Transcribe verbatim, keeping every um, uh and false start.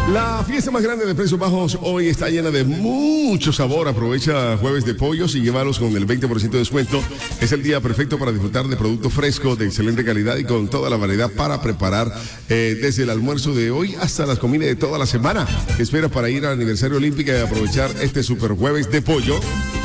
La fiesta más grande de precios bajos hoy está llena de mucho sabor. Aprovecha Jueves de Pollos y llévalos con el veinte por ciento de descuento. Es el día perfecto para disfrutar de producto fresco, de excelente calidad y con toda la variedad para preparar eh, desde el almuerzo de hoy hasta las comidas de toda la semana. ¿Qué esperas para ir al aniversario olímpico y aprovechar este super Jueves de Pollo?